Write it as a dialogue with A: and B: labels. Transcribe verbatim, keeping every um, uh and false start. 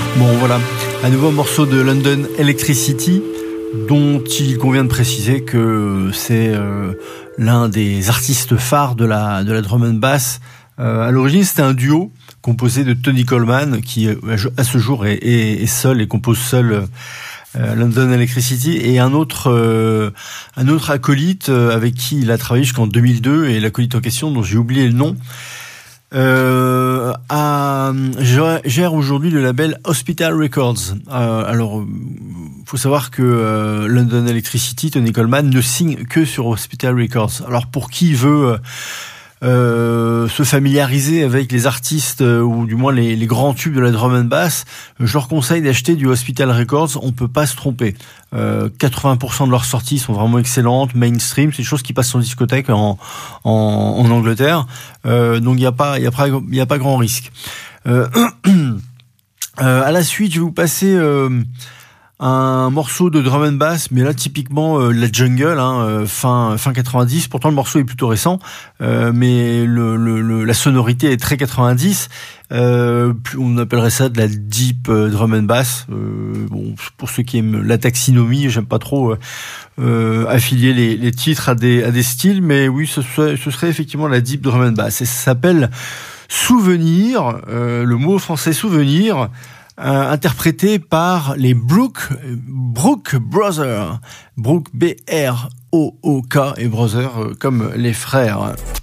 A: Bon voilà, un nouveau morceau de London Electricity, dont il convient de préciser que c'est euh, l'un des artistes phares de la, de la drum and bass. Euh, à l'origine, c'était un duo composé de Tony Coleman, qui à ce jour est, est, est seul et compose seul euh, London Electricity, et un autre, euh, un autre acolyte euh, avec qui il a travaillé jusqu'en deux mille deux, et l'acolyte en question, dont j'ai oublié le nom, Euh, à, gère aujourd'hui le label Hospital Records. Euh, alors, faut savoir que euh, London Electricity, Tony Coleman, ne signe que sur Hospital Records. Alors, pour qui veut euh, se familiariser avec les artistes euh, ou du moins les, les grands tubes de la drum and bass, je leur conseille d'acheter du Hospital Records. On peut pas se tromper. Euh, quatre-vingts pour cent de leurs sorties sont vraiment excellentes, mainstream, c'est des choses qui passent en discothèque en, en, en Angleterre. Euh, donc il y a pas, il y a pas, il y a pas grand risque. Euh, euh, à la suite, je vais vous passer euh, un morceau de drum and bass, mais là typiquement euh, la jungle, hein, euh, fin fin quatre-vingt-dix. Pourtant le morceau est plutôt récent, euh, mais le, le, le la sonorité est très quatre-vingt-dix. Euh, on appellerait ça de la deep euh, drum and bass. Euh, bon, pour ceux qui aiment la taxinomie, j'aime pas trop euh, euh, affilier les, les titres à des à des styles, mais oui, ce serait, ce serait effectivement la deep drum and bass. Et ça s'appelle Souvenir. Euh, le mot français souvenir. Euh, interprété par les Brook, Brook Brothers. Brook B R O O K et Brothers euh, comme les frères.